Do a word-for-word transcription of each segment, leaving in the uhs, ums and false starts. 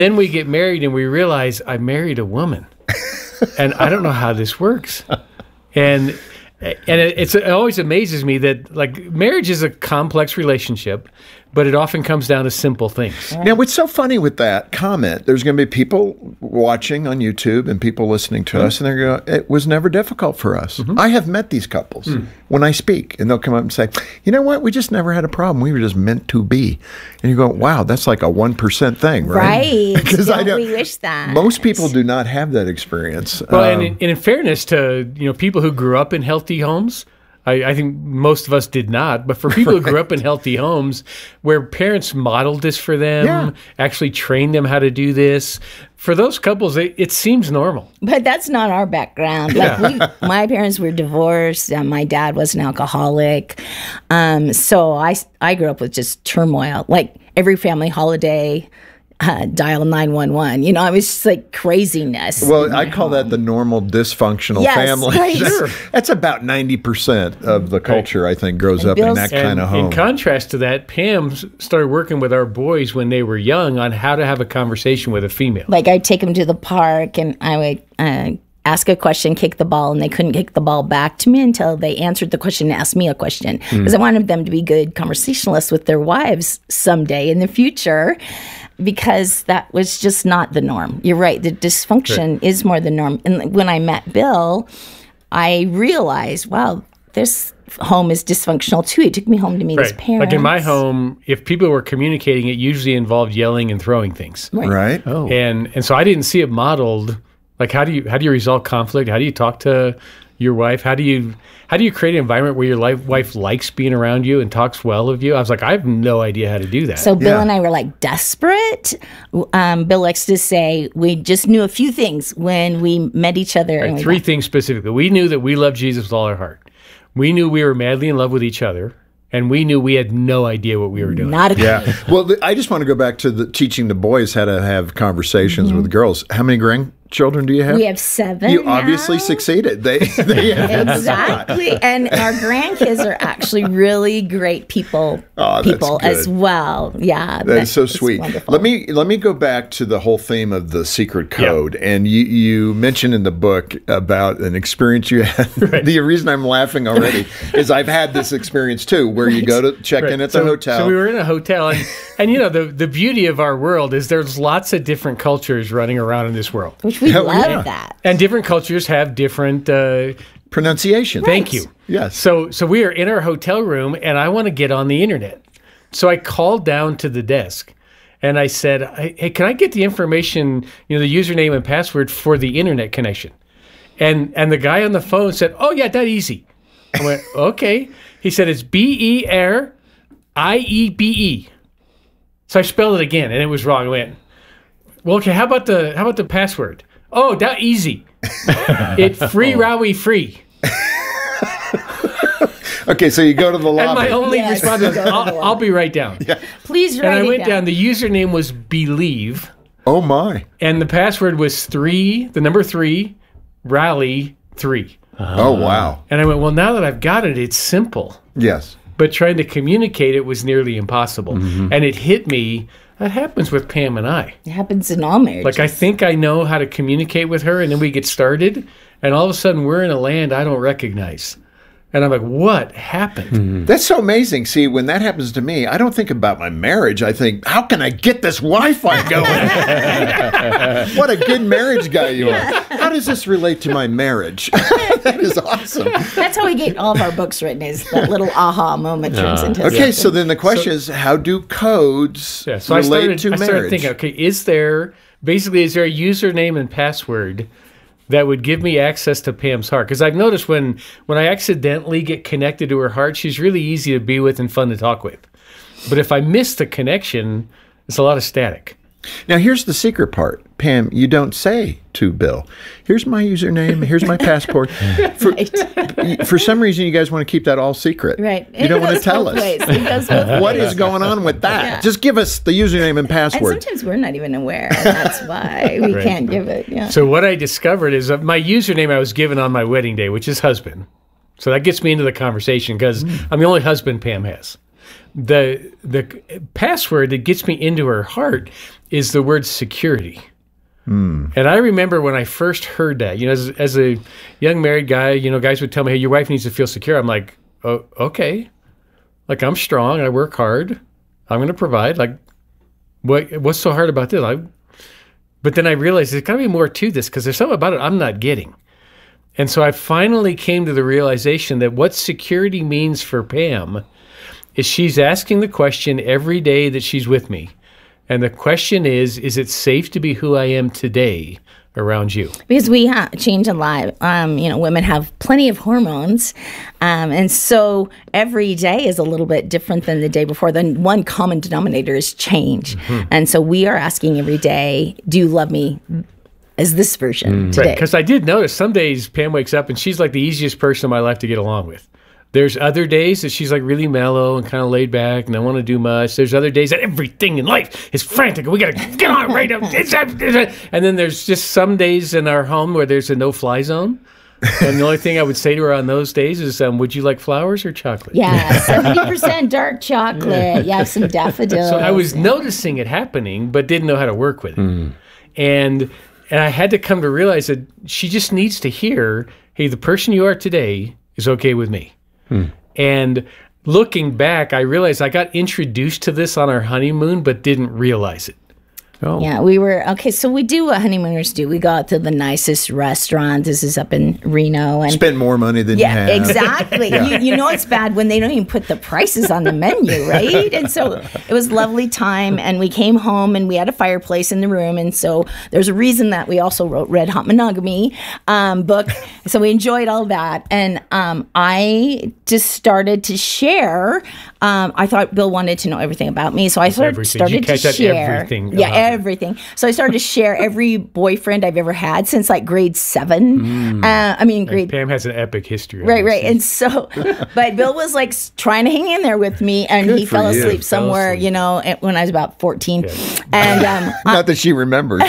Then we get married and we realize I married a woman. And I don't know how this works. And and it, it's, it always amazes me that, like, marriage is a complex relationship, but it often comes down to simple things. Now, what's so funny with that comment, there's going to be people watching on YouTube and people listening to mm-hmm. us, and they're going, it was never difficult for us. Mm-hmm. I have met these couples mm. when I speak, and they'll come up and say, you know what, we just never had a problem. We were just meant to be. And you go, wow, that's like a one percent thing, right? Right. Because I don't, we wish that. Most people do not have that experience. Well, um, and, in, and in fairness to, you know, people who grew up in healthy homes, I, I think most of us did not, but for people who grew up in healthy homes where parents modeled this for them, yeah. actually trained them how to do this, for those couples, it, it seems normal. But that's not our background. Like Yeah. we, my parents were divorced. And my dad was an alcoholic. Um, so I, I grew up with just turmoil. Like every family holiday, Uh, dial nine one one. You know, it was just like craziness. Well, I call home. that the normal dysfunctional yes, family. Right. Sure. That's about ninety percent of the culture, right. I think, grows and up Bill's, in that kind of home. In contrast to that, Pam started working with our boys when they were young on how to have a conversation with a female. Like I'd take them to the park and I would uh, ask a question, kick the ball, and they couldn't kick the ball back to me until they answered the question and asked me a question. Because mm. I wanted them to be good conversationalists with their wives someday in the future. Because that was just not the norm. You're right. The dysfunction right. is more the norm. And when I met Bill, I realized, wow, this home is dysfunctional too. He took me home to meet right. his parents. Like in my home, if people were communicating, it usually involved yelling and throwing things. Right. right. Oh. And and so I didn't see it modeled. Like how do you how do you resolve conflict? How do you talk to your wife? How do you how do you create an environment where your life, wife likes being around you and talks well of you? I was like, I have no idea how to do that. So Bill yeah. and I were like desperate. Um, Bill likes to say we just knew a few things when we met each other. Right, and we three got- things specifically. We knew that we loved Jesus with all our heart. We knew we were madly in love with each other. And we knew we had no idea what we were doing. Not a clue. Yeah. Well, the, I just want to go back to the teaching the boys how to have conversations mm-hmm. with girls. How many grandchildren do you have? We have seven. You now. obviously succeeded. They, they have exactly. And our grandkids are actually really great people. Oh, people that's good. as well. Yeah. That's that, so sweet. Wonderful. Let me let me go back to the whole theme of the secret code. Yeah. And you, you mentioned in the book about an experience you had. Right. The reason I'm laughing already is I've had this experience too, where you go to check right. in at the so, hotel. So we were in a hotel, and, and you know, the, the beauty of our world is there's lots of different cultures running around in this world. Which we Yeah, love yeah. that. And different cultures have different uh, pronunciation. Thank Right. you. Yes. So so we are in our hotel room, and I want to get on the internet. So I called down to the desk, and I said, "Hey, can I get the information, you know, the username and password for the internet connection?" And and the guy on the phone said, "Oh yeah, that easy." I went, "Okay." He said, "It's B E R I E B E." So I spelled it again, and it was wrong. I went, "Well, okay. How about the how about the password?" "Oh, that easy. It free Rowie free." Okay, so you go to the lobby. And my only Yes, response was, go to the I'll, lobby. I'll be right down. Yeah. Please And write I it went down. down. The username was Believe, Oh my. and the password was three, the number three, rally three. Oh wow. And I went, well, now that I've got it, it's simple. Yes. But trying to communicate it was nearly impossible. Mm-hmm. And it hit me. That happens with Pam and I. It happens in all marriages. Like, I think I know how to communicate with her, and then we get started, and all of a sudden we're in a land I don't recognize. And I'm like, what happened? Mm-hmm. That's so amazing. See, when that happens to me, I don't think about my marriage. I think, how can I get this Wi-Fi going? What a good marriage guy you are. How does this relate to my marriage? That is awesome. That's how we get all of our books written, is that little aha moment turns into Okay, something. so then the question is, how do codes Yeah, so I relate started, to I started marriage? thinking, okay, is there, basically, is there a username and password that would give me access to Pam's heart? Because I've noticed when, when I accidentally get connected to her heart, she's really easy to be with and fun to talk with. But if I miss the connection, it's a lot of static. Now, here's the secret part. Pam, you don't say to Bill, here's my username, here's my passport. For, Right. for some reason, you guys want to keep that all secret. Right. You It don't want to goes tell both us. ways. It goes both What ways. is going on with that? Yeah. Just give us the username and And password. sometimes we're not even aware. And that's why we Right. can't give it. Yeah. So what I discovered is that my username I was given on my wedding day, which is husband. So that gets me into the conversation because I'm the only husband Pam has. the the password that gets me into her heart is the word security. Mm. And I remember when I first heard that, you know, as, as a young married guy, you know, guys would tell me, hey, your wife needs to feel secure. I'm like, oh, okay. Like, I'm strong. I work hard. I'm going to provide. Like, what? what's so hard about this? I, but then I realized there's got to be more to this because there's something about it I'm not getting. And so I finally came to the realization that what security means for Pam is she's asking the question every day that she's with me. And the question is, is it safe to be who I am today around you? Because we ha- change a lot. Um, you know, women have plenty of hormones. Um, and so every day is a little bit different than the day before. Then one common denominator is change. Mm-hmm. And so we are asking every day, do you love me as this version mm. today? Because right, I did notice some days Pam wakes up and she's like the easiest person in my life to get along with. There's other days that she's like really mellow and kind of laid back and don't want to do much. There's other days that everything in life is frantic. We got to get on right now. And then there's just some days in our home where there's a no-fly zone. And the only thing I would say to her on those days is, um, would you like flowers or chocolate? Yeah, seventy percent dark chocolate. Yeah, some daffodils. So I was noticing it happening, but didn't know how to work with it. Mm. And and I had to come to realize that she just needs to hear, hey, the person you are today is okay with me. Hmm. And looking back, I realized I got introduced to this on our honeymoon, but didn't realize it. Oh. Yeah, we were, okay, so we do what honeymooners do. We go out to the nicest restaurant. This is up in Reno. And spend more money than yeah, you have. Exactly. yeah. you, you know it's bad when they don't even put the prices on the menu, right? And so it was lovely time, and we came home, and we had a fireplace in the room, and so there's a reason that we also wrote Red Hot Monogamy um, book. So we enjoyed all that, and um, I just started to share. Um, I thought Bill wanted to know everything about me, so I started, everything. started you catch to share. Everything yeah, everything. So I started to share every boyfriend I've ever had since like grade seven. Mm. Uh, I mean, grade. And Pam has an epic history. Right, right. And so, but Bill was like trying to hang in there with me, and Good he fell you. asleep somewhere, asleep. you know, when I was about fourteen. Yeah. And um, not that she remembers.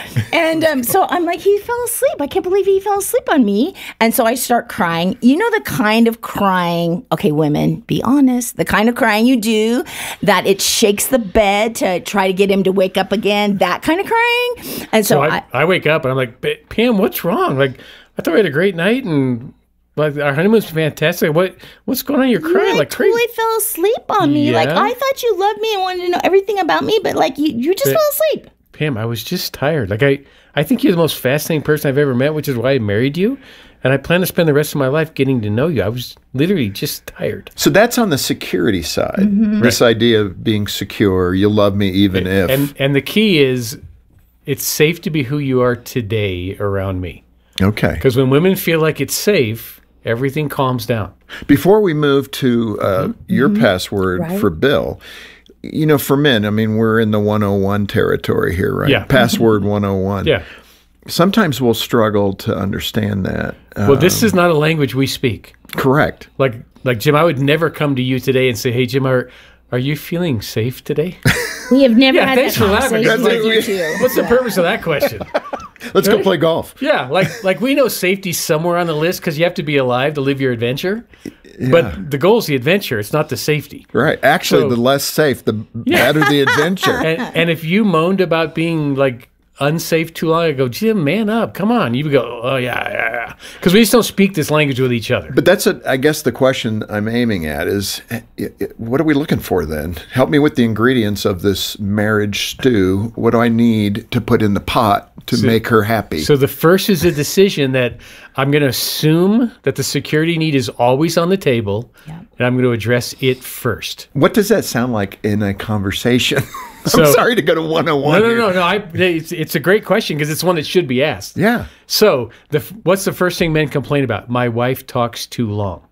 and um, so I'm like, he fell asleep. I can't believe he fell asleep on me. And so I start crying. You know, the kind of crying. Okay, women, be honest. The kind of crying you do that it shakes the bed to try to get him to wake up again. That kind of crying. And so, so I, I, I wake up and I'm like, Pam, what's wrong? Like, I thought we had a great night and like our honeymoon's fantastic. What what's going on? You're crying you like crazy. Totally fell asleep on me. Yeah. Like I thought you loved me and wanted to know everything about me, but like you, you just but, fell asleep. Pam, I was just tired. Like I, I think you're the most fascinating person I've ever met, which is why I married you. And I plan to spend the rest of my life getting to know you. I was literally just tired. So that's on the security side. Mm-hmm. This right. idea of being secure. You love me even and, if. And and the key is, it's safe to be who you are today around me. Okay. Because when women feel like it's safe, everything calms down. Before we move to uh, mm-hmm. your password right. for Bill, you know, for men, I mean, we're in the one oh one territory here, right? Yeah. Password one oh one. Yeah. Sometimes we'll struggle to understand that. Well, um, this is not a language we speak. Correct. Like, like Jim, I would never come to you today and say, hey, Jim, are, are you feeling safe today? We have never yeah, had thanks that for laughing. conversation Like, with you two. What's the purpose of that question? Let's right? go play golf. Yeah, like like we know safety's somewhere on the list because you have to be alive to live your adventure. Yeah. But the goal is the adventure. It's not the safety. Right. Actually, so, the less safe, the yeah. better the adventure. And, and if you moaned about being like unsafe too long, I go, Jim, man up, come on. You would go, oh yeah, yeah, yeah, because we just don't speak this language with each other. But that's, a, I guess, the question I'm aiming at is, what are we looking for then? Help me with the ingredients of this marriage stew. What do I need to put in the pot to so, make her happy? So the first is a decision that I'm going to assume that the security need is always on the table, yeah. and I'm going to address it first. What does that sound like in a conversation? So, I'm sorry to go to one oh one. No, no, here. no, no. I, it's, it's a great question because it's one that should be asked. Yeah. So the what's the first thing men complain about? My wife talks too long.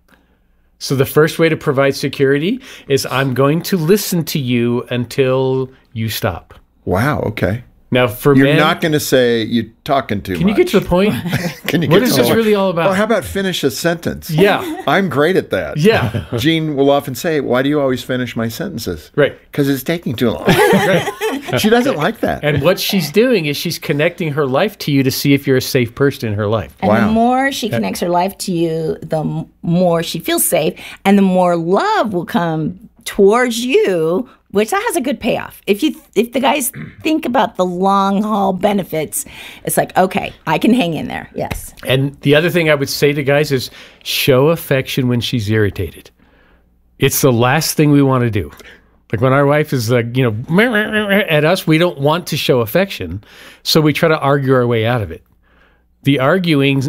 So the first way to provide security is I'm going to listen to you until you stop. Wow. Okay. Now, for You're men, not going to say you're talking too can much. Can you get to the point? Can you what get is to this the point? really all about? Well, how about finish a sentence? Yeah. I'm great at that. Yeah. Jean will often say, why do you always finish my sentences? Right. Because it's taking too long. Right. She doesn't like that. And what she's doing is she's connecting her life to you to see if you're a safe person in her life. And wow. the more she connects her life to you, the more she feels safe, and the more love will come towards you, which that has a good payoff. If you if the guys think about the long haul benefits, it's like, okay, I can hang in there. Yes. And the other thing I would say to guys is show affection when she's irritated. It's the last thing we want to do. Like when our wife is like, you know, at us, we don't want to show affection. So we try to argue our way out of it. The arguing,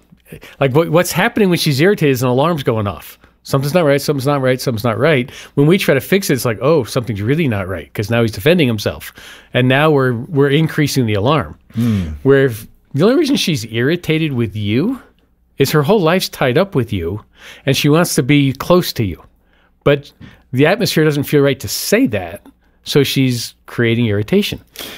like what, what's happening when she's irritated is an alarm's going off. Something's not right, something's not right, something's not right. When we try to fix it, it's like, oh, something's really not right because now he's defending himself. And now we're we're increasing the alarm. Mm. Where if, the only reason she's irritated with you is her whole life's tied up with you and she wants to be close to you. But the atmosphere doesn't feel right to say that, so she's creating irritation.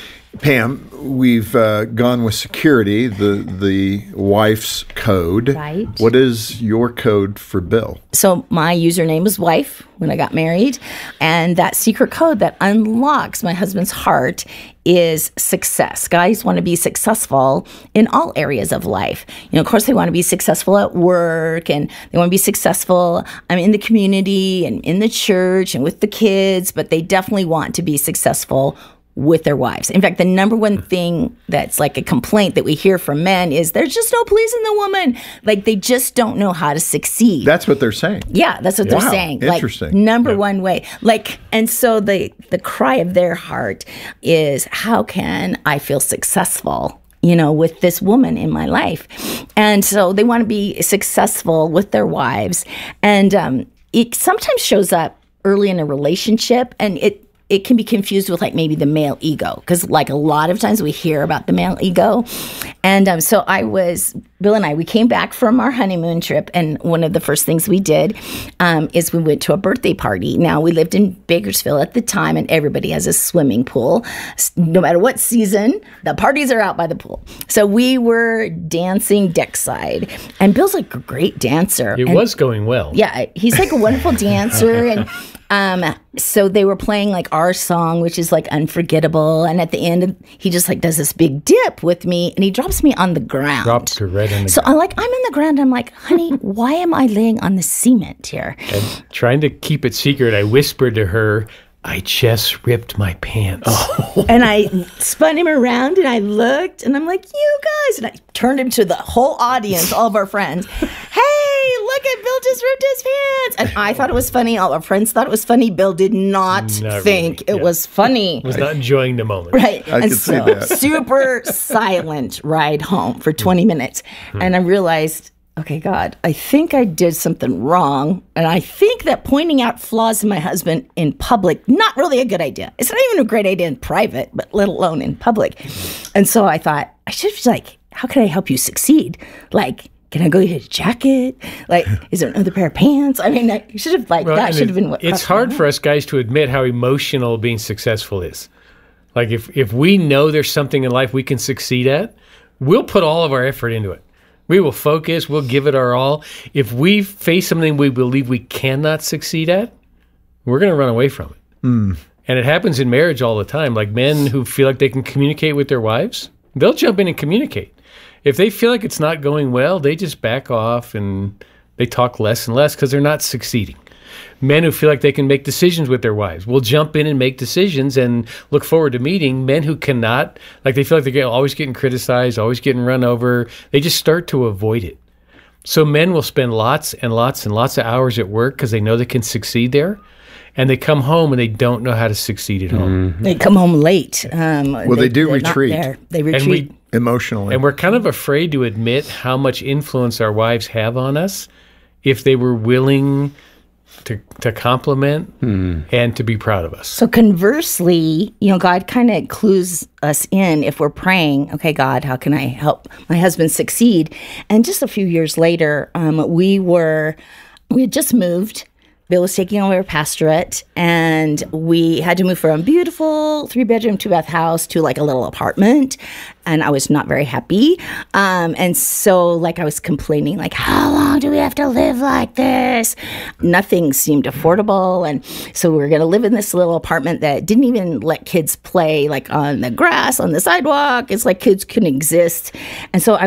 Pam, we've uh, gone with security, the the wife's code. Right. What is your code for Bill? So my username was wife when I got married, and that secret code that unlocks my husband's heart is success. Guys want to be successful in all areas of life. You know, of course, they want to be successful at work, and they want to be successful um, in the community and in the church and with the kids, but they definitely want to be successful with their wives. In fact, the number one thing that's like a complaint that we hear from men is there's just no pleasing the woman. Like they just don't know how to succeed. That's what they're saying. Yeah, that's what Wow, they're saying. interesting. Like number Yeah. one way. Like, and so the the cry of their heart is, how can I feel successful, you know, with this woman in my life? And so they want to be successful with their wives. And um, it sometimes shows up early in a relationship, and it it can be confused with like maybe the male ego, because like a lot of times we hear about the male ego. And um, so I was, Bill and I, we came back from our honeymoon trip, and one of the first things we did um, is we went to a birthday party. Now, we lived in Bakersfield at the time, and everybody has a swimming pool. No matter what season, the parties are out by the pool. So we were dancing deckside, and Bill's like a great dancer. It and was going well. yeah, he's like a wonderful dancer. And um, so they were playing like our song, which is like Unforgettable. And at the end, he just like does this big dip with me, and he drops me on the ground. Dropped her right on the So ground. I'm like, I'm in the ground. I'm like, honey, why am I laying on the cement here? And trying to keep it secret, I whispered to her, I just ripped my pants. Oh. And I spun him around, and I looked, and I'm like, you guys. And I turned him to the whole audience, all of our friends. Hey, look at Bill just ripped his pants. And I thought it was funny. All our friends thought it was funny. Bill did not, Not think really, it yeah. was funny. Was not enjoying the moment. Right. I and could see so that. super silent ride home for twenty minutes. And I realized, okay, God, I think I did something wrong. And I think that pointing out flaws in my husband in public, not really a good idea. It's not even a great idea in private, but let alone in public. And so I thought, I should be like, how can I help you succeed? Like, can I go get a jacket? Like, is there another pair of pants? I mean, I should have, like, Well, that and should have it- been what It's crossed my hard mind. for us guys to admit how emotional being successful is. Like if if we know there's something in life we can succeed at, we'll put all of our effort into it. We will focus, we'll give it our all. If we face something we believe we cannot succeed at, we're going to run away from it. Mm. And it happens in marriage all the time. Like men who feel like they can communicate with their wives, they'll jump in and communicate. If they feel like it's not going well, they just back off and they talk less and less because they're not succeeding. Men who feel like they can make decisions with their wives will jump in and make decisions and look forward to meeting. Men who cannot, like they feel like they're getting, always getting criticized, always getting run over, they just start to avoid it. So men will spend lots and lots and lots of hours at work because they know they can succeed there. And they come home and they don't know how to succeed at home. They come home late. Um, Well, they do they're not retreat. there. They And retreat. we Emotionally. And we're kind of afraid to admit how much influence our wives have on us if they were willing to to compliment and to be proud of us. So conversely, you know, God kind of clues us in if we're praying, okay, God, how can I help my husband succeed? And just a few years later, um, we were, we had just moved. Bill was taking over a pastorate, and we had to move from a beautiful three-bedroom, two-bath house to like a little apartment, and I was not very happy. Um, and so, like, I was complaining, like, how long do we have to live like this? Nothing seemed affordable, and so we were going to live in this little apartment that didn't even let kids play, like, on the grass, on the sidewalk. It's like kids couldn't exist. And so I was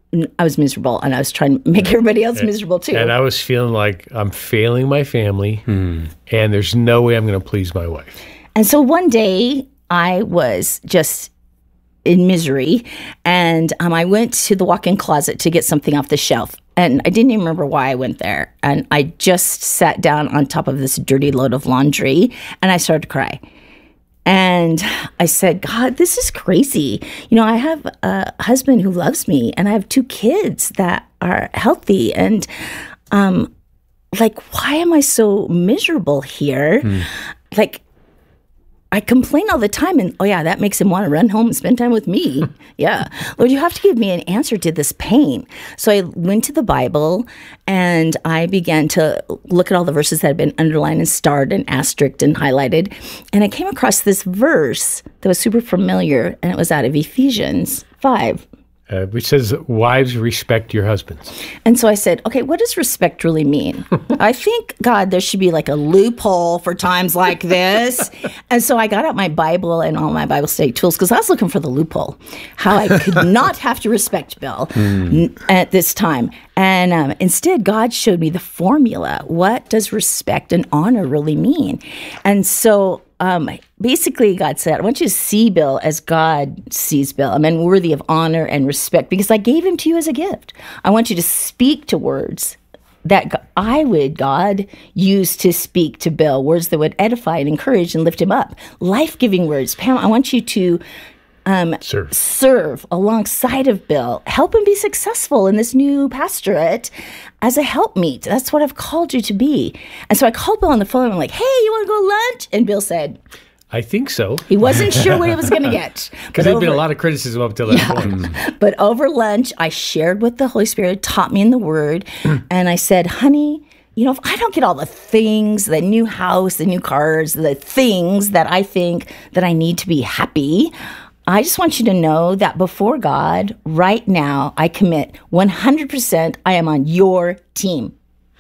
I was miserable, and I was trying to make everybody else miserable too. And I was feeling like I'm failing my family, and there's no way I'm going to please my wife. And so one day I was just in misery, and um, I went to the walk-in closet to get something off the shelf. And I didn't even remember why I went there. And I just sat down on top of this dirty load of laundry, and I started to cry. And I said, God, this is crazy. You know, I have a husband who loves me, and I have two kids that are healthy. And um, like, why am I so miserable here? Mm. Like, I complain all the time, and oh yeah, that makes him want to run home and spend time with me. Yeah. Lord, you have to give me an answer to this pain. So I went to the Bible, and I began to look at all the verses that had been underlined and starred and asterisked and highlighted. And I came across this verse that was super familiar, and it was out of Ephesians five. Uh, which says, wives, respect your husbands. And so I said, okay, what does respect really mean? I think, God, there should be like a loophole for times like this. And so I got out my Bible and all my Bible study tools because I was looking for the loophole, how I could not have to respect Bill mm. n- at this time. And um, instead, God showed me the formula. What does respect and honor really mean? And so um, basically, God said, I want you to see Bill as God sees Bill. I mean, worthy of honor and respect because I gave him to you as a gift. I want you to speak to words that I would, God, use to speak to Bill, words that would edify and encourage and lift him up. Life-giving words. Pam, I want you to Um, serve. serve alongside of Bill. Help him be successful in this new pastorate as a helpmeet. That's what I've called you to be. And so I called Bill on the phone and I'm like, hey, you want to go lunch? And Bill said, I think so. He wasn't sure what he was going to get. Because there'd been a lot of criticism up till that yeah. point. But over lunch, I shared what the Holy Spirit taught me in the Word. And I said, honey, you know, if I don't get all the things, the new house, the new cars, the things that I think that I need to be happy, I just want you to know that before God, right now, I commit one hundred percent I am on your team.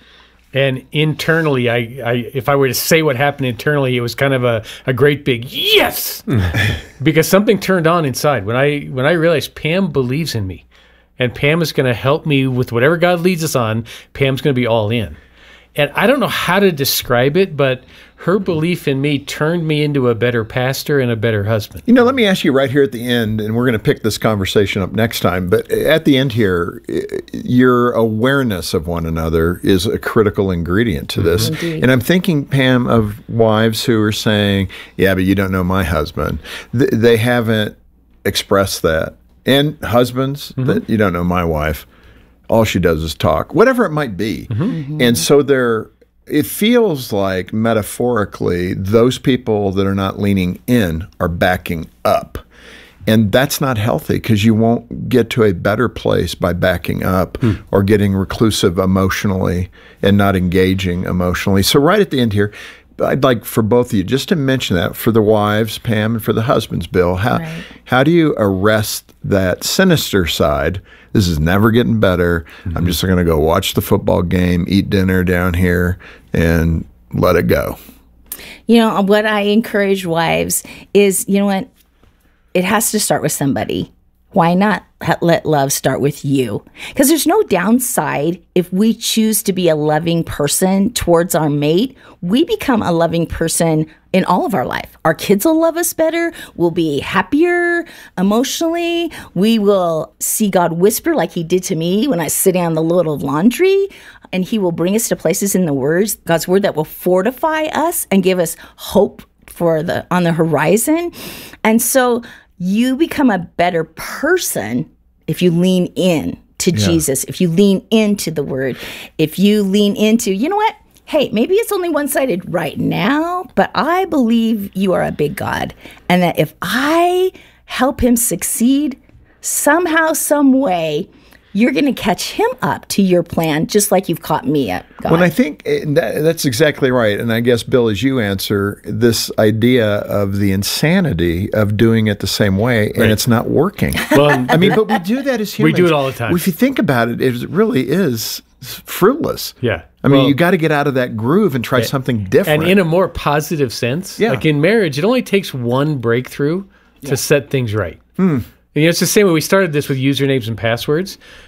And internally, I, I if I were to say what happened internally, it was kind of a, a great big yes! Because something turned on inside. When I when I realized Pam believes in me, and Pam is going to help me with whatever God leads us on, Pam's going to be all in. And I don't know how to describe it, but her belief in me turned me into a better pastor and a better husband. You know, let me ask you right here at the end, and we're going to pick this conversation up next time, but at the end here, your awareness of one another is a critical ingredient to this. Mm-hmm. And I'm thinking, Pam, of wives who are saying, yeah, but you don't know my husband. Th- they haven't expressed that. And husbands, mm-hmm. that you don't know my wife. All she does is talk, whatever it might be. Mm-hmm. Mm-hmm. And so there, it feels like metaphorically, those people that are not leaning in are backing up. And that's not healthy because you won't get to a better place by backing up mm. or getting reclusive emotionally and not engaging emotionally. So right at the end here, I'd like for both of you just to mention that for the wives, Pam, and for the husbands, Bill. How right. how do you arrest that sinister side? This is never getting better. Mm-hmm. I'm just going to go watch the football game, eat dinner down here, and let it go. You know, what I encourage wives is, you know what? It has to start with somebody. Why not let love start with you? Because there's no downside if we choose to be a loving person towards our mate. We become a loving person in all of our life. Our kids will love us better. We'll be happier emotionally. We will see God whisper like he did to me when I was sitting on the load of laundry. And he will bring us to places in the words, God's word, that will fortify us and give us hope for the on the horizon. And so you become a better person if you lean in to yeah. Jesus, if you lean into the word, if you lean into, you know what? Hey, maybe it's only one-sided right now, but I believe you are a big God. And that if I help him succeed somehow, some way, you're going to catch him up to your plan, just like you've caught me up, God. Well, I think that, that's exactly right. And I guess, Bill, as you answer, this idea of the insanity of doing it the same way, right. and it's not working. Well, I mean, but we do that as humans. We do it all the time. If you think about it, it really is fruitless. Yeah. I mean, well, you got to get out of that groove and try something different. And in a more positive sense, yeah. like in marriage, it only takes one breakthrough yeah. to set things right. Hmm. You know, it's the same way we started this with usernames and passwords.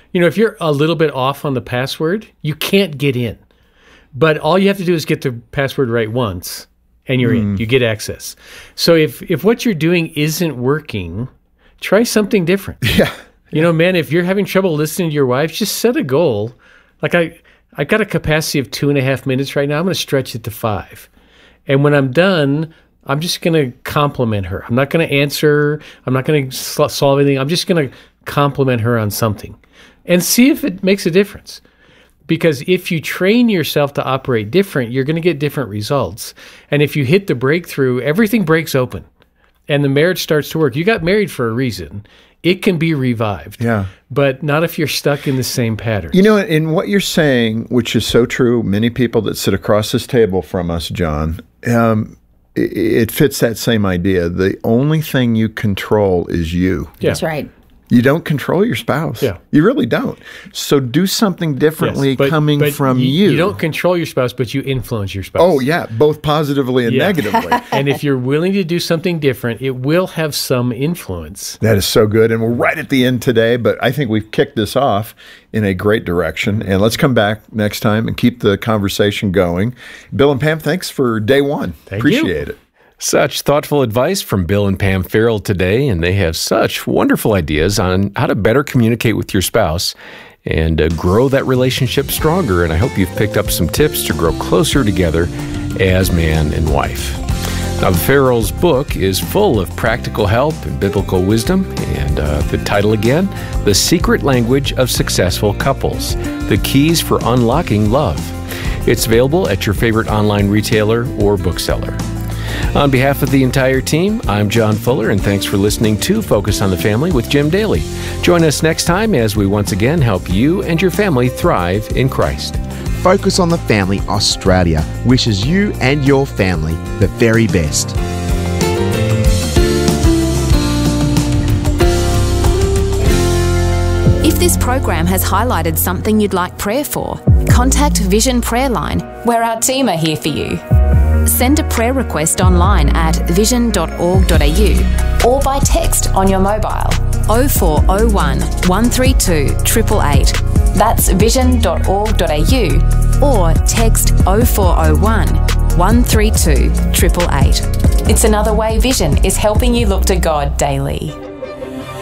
You know, if you're a little bit off on the password, you can't get in. But all you have to do is get the password right once, and you're mm. in. You get access. So if if what you're doing isn't working, try something different. Yeah. You know, man, if you're having trouble listening to your wife, just set a goal. Like I, I've got a capacity of two and a half minutes right now. I'm going to stretch it to five. And when I'm done, I'm just going to compliment her. I'm not going to answer. I'm not going to solve anything. I'm just going to compliment her on something and see if it makes a difference. Because if you train yourself to operate different, you're going to get different results. And if you hit the breakthrough, everything breaks open and the marriage starts to work. You got married for a reason. It can be revived. Yeah. But not if you're stuck in the same pattern. You know, in what you're saying, which is so true, many people that sit across this table from us, John, um, it, it fits that same idea. The only thing you control is you. Yeah. That's right. You don't control your spouse. Yeah. You really don't. So do something differently Yes, but- coming but from you. you. You don't control your spouse, but you influence your spouse. Oh, yeah, both positively and Yeah. negatively. And if you're willing to do something different, it will have some influence. That is so good. And we're right at the end today, but I think we've kicked this off in a great direction. And let's come back next time and keep the conversation going. Bill and Pam, thanks for day one. Thank you. Appreciate it. Such thoughtful advice from Bill and Pam Farrell today, and they have such wonderful ideas on how to better communicate with your spouse and uh, grow that relationship stronger. And I hope you've picked up some tips to grow closer together as man and wife. Now, the Farrells' book is full of practical help and biblical wisdom, and uh, the title again, The Secret Language of Successful Couples, The Keys for Unlocking Love. It's available at your favorite online retailer or bookseller. On behalf of the entire team, I'm John Fuller, and thanks for listening to Focus on the Family with Jim Daly. Join us next time as we once again help you and your family thrive in Christ. Focus on the Family Australia wishes you and your family the very best. If this program has highlighted something you'd like prayer for, contact Vision Prayer Line, where our team are here for you. Send a prayer request online at vision dot org dot a u or by text on your mobile oh four oh one, one three two, eight eight eight. That's vision dot org dot a u or text oh four oh one, one three two, eight eight eight. It's another way Vision is helping you look to God daily.